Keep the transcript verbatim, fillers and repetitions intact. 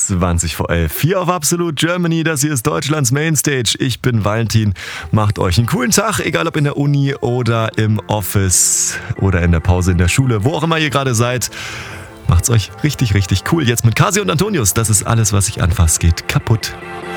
zwanzig vor elf. Hier auf Absolute Germany, das hier ist Deutschlands Mainstage. Ich bin Valentin. Macht euch einen coolen Tag, egal ob in der Uni oder im Office oder in der Pause in der Schule, wo auch immer ihr gerade seid. Macht's euch richtig, richtig cool. Jetzt mit Kasi und Antonius. Das ist alles, was ich anfasse, geht kaputt.